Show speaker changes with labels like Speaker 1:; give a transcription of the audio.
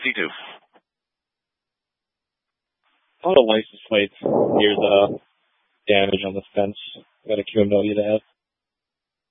Speaker 1: C2.
Speaker 2: How the license plate here's damage on the fence. Got a QMW to have.